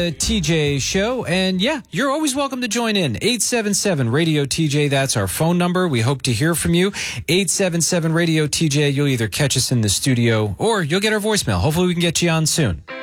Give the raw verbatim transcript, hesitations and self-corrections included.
The T J Show, and yeah, you're always welcome to join in. eight seven seven radio T J, that's our phone number. We hope to hear from you. eight seven seven radio T J, you'll either catch us in the studio or you'll get our voicemail. Hopefully we can get you on soon.